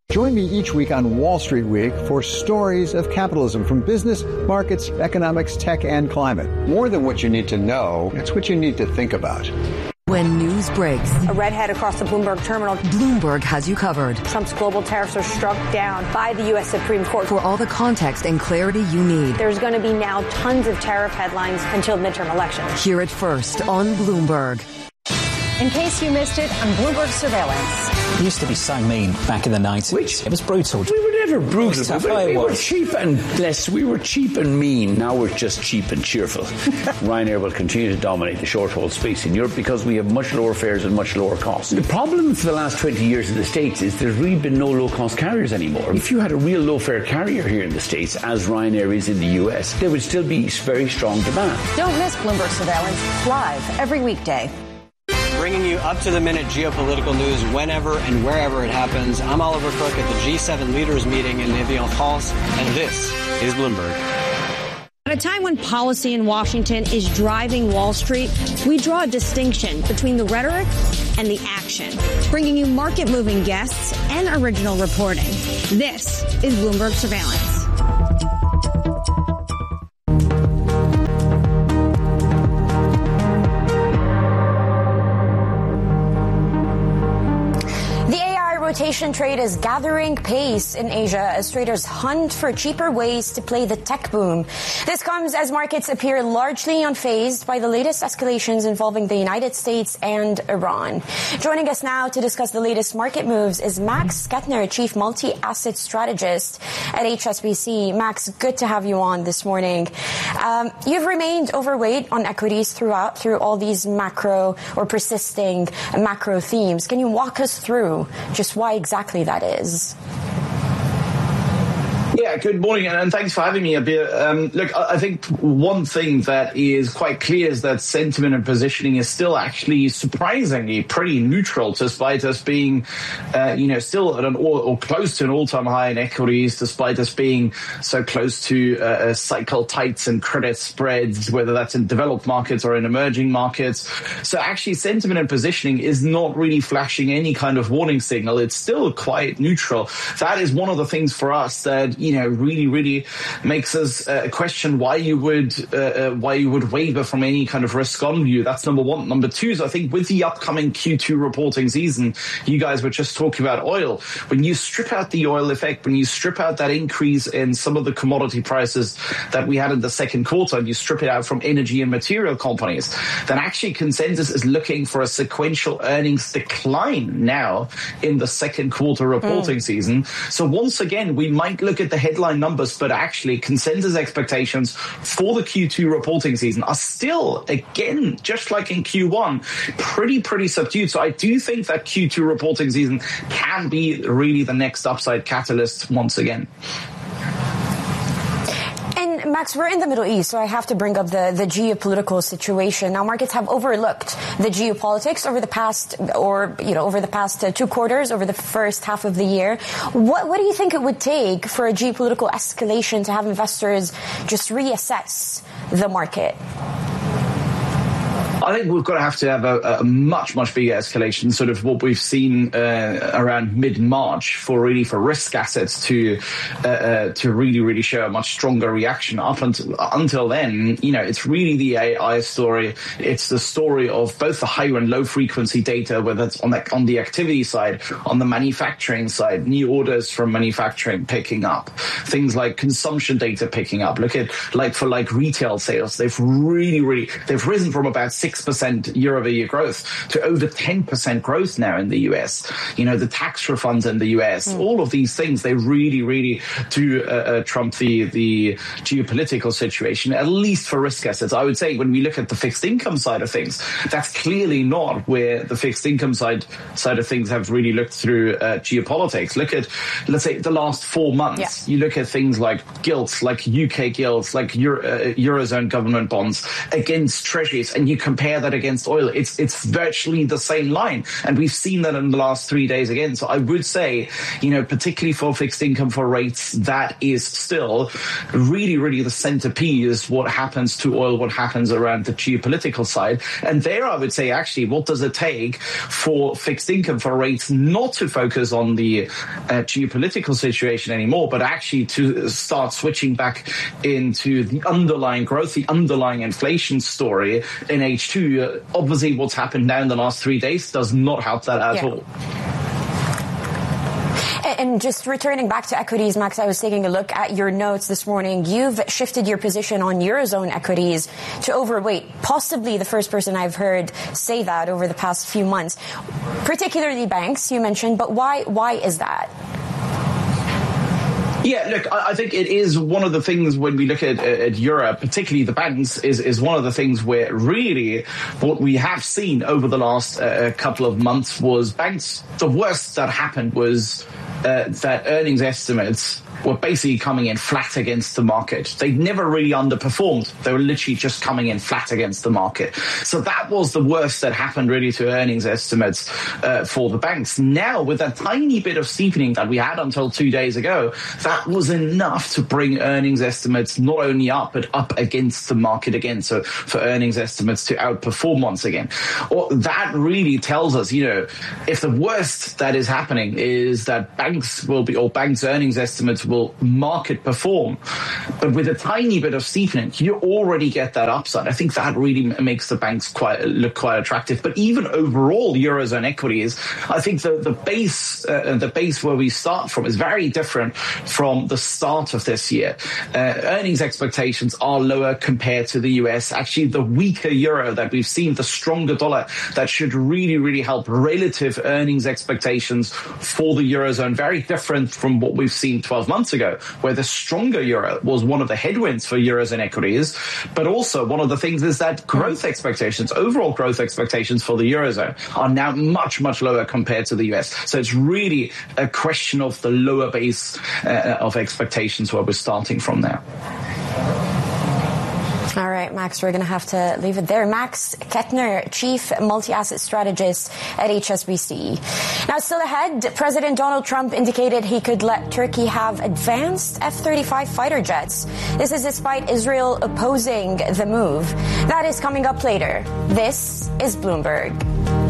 Join me each week on Wall Street Week for stories of capitalism from business, markets, economics, tech, and climate. More than what you need to know, it's what you need to think about. When news breaks, a redhead across the Bloomberg terminal. Bloomberg has you covered. Trump's global tariffs are struck down by the U.S. Supreme Court. For all the context and clarity you need. There's going to be now tons of tariff headlines until midterm elections. Hear it first on Bloomberg. In case you missed it, on Bloomberg Surveillance. It used to be so mean back in the 90s. It was brutal. We were never brutal. We were cheap and mean. Now we're just cheap and cheerful. Ryanair will continue to dominate the short-haul space in Europe because we have much lower fares and much lower costs. The problem for the last 20 years in the States is there's really been no low-cost carriers anymore. If you had a real low-fare carrier here in the States, as Ryanair is in the US, there would still be very strong demand. Don't miss Bloomberg Surveillance live every weekday. Bringing you up-to-the-minute geopolitical news whenever and wherever it happens. I'm Oliver Cook at the G7 leaders meeting in Evian-France, and this is Bloomberg. At a time when policy in Washington is driving Wall Street, we draw a distinction between the rhetoric and the action, bringing you market-moving guests and original reporting. This is Bloomberg Surveillance. Rotation trade is gathering pace in Asia as traders hunt for cheaper ways to play the tech boom. This comes as markets appear largely unfazed by the latest escalations involving the United States and Iran. Joining us now to discuss the latest market moves is Max Kettner, Chief Multi-Asset Strategist at HSBC. Max, good to have you on this morning. You've remained overweight on equities through all these macro or persisting macro themes. Can you walk us through just why exactly that is? Yeah, good morning, and thanks for having me, Abir. Look, I think one thing that is quite clear is that sentiment and positioning is still actually surprisingly pretty neutral, despite us being, still at or close to an all-time high in equities, despite us being so close to cycle tights and credit spreads, whether that's in developed markets or in emerging markets. So actually, sentiment and positioning is not really flashing any kind of warning signal. It's still quite neutral. That is one of the things for us that really makes us question why you would waver from any kind of risk on view. That's number one. Number two is I think with the upcoming Q2 reporting season, you guys were just talking about oil. When you strip out the oil effect, when you strip out that increase in some of the commodity prices that we had in the second quarter, and you strip it out from energy and material companies, then actually consensus is looking for a sequential earnings decline now in the second quarter reporting season. So once again, we might look at the headline numbers, but actually consensus expectations for the Q2 reporting season are still, again, just like in Q1, pretty subdued. So I do think that Q2 reporting season can be really the next upside catalyst once again. Max, we're in the Middle East, so I have to bring up the geopolitical situation. Now, markets have overlooked the geopolitics over the past 2 quarters, over the first half of the year. What do you think it would take for a geopolitical escalation to have investors just reassess the market? I think we're going to have a much bigger escalation, sort of what we've seen around mid-March for risk assets to really show a much stronger reaction. Up until then, it's really the AI story. It's the story of both the high and low frequency data, whether it's on the activity side, on the manufacturing side, new orders from manufacturing picking up, things like consumption data picking up. Look at like retail sales. They've risen from about 6% year-over-year growth to over 10% growth now in the US. The tax refunds in the US, all of these things, they really do trump the geopolitical situation, at least for risk assets. I would say when we look at the fixed income side of things, that's clearly not where the fixed income side of things have really looked through geopolitics. Look at, let's say, the last 4 months. Yeah. You look at things like gilts, like UK gilts, like Eurozone government bonds against treasuries, and you compare compare that against oil, it's virtually the same line. And we've seen that in the last 3 days again. So I would say, particularly for fixed income for rates, that is still really, really the centerpiece, what happens to oil, what happens around the geopolitical side. And there I would say, actually, what does it take for fixed income for rates not to focus on the geopolitical situation anymore, but actually to start switching back into the underlying growth, the underlying inflation story in H2. Obviously, what's happened now in the last 3 days does not help that at all. And just returning back to equities, Max, I was taking a look at your notes this morning. You've shifted your position on Eurozone equities to overweight, possibly the first person I've heard say that over the past few months, particularly banks, you mentioned. But why is that? Yeah, look, I think it is one of the things when we look at Europe, particularly the banks, is one of the things where really what we have seen over the last couple of months was banks. The worst that happened was that earnings estimates were basically coming in flat against the market. They never really underperformed. They were literally just coming in flat against the market. So that was the worst that happened really to earnings estimates for the banks. Now, with that tiny bit of steepening that we had until 2 days ago, that was enough to bring earnings estimates not only up, but up against the market again. So for earnings estimates to outperform once again. Or that really tells us, if the worst that is happening is that banks earnings estimates will market perform, but with a tiny bit of steepening, you already get that upside. I think that really makes the banks look quite attractive. But even overall, Eurozone equities, I think the base where we start from is very different from the start of this year. Earnings expectations are lower compared to the US. Actually, the weaker euro that we've seen, the stronger dollar, that should really, really help relative earnings expectations for the Eurozone. Very different from what we've seen 12 months ago, where the stronger euro was one of the headwinds for Eurozone equities. But also one of the things is that growth expectations, overall growth expectations for the Eurozone are now much, much lower compared to the US. So it's really a question of the lower base of expectations where we're starting from now. All right, Max, we're going to have to leave it there. Max Kettner, Chief Multi-Asset Strategist at HSBC. Now, still ahead, President Donald Trump indicated he could let Turkey have advanced F-35 fighter jets. This is despite Israel opposing the move. That is coming up later. This is Bloomberg.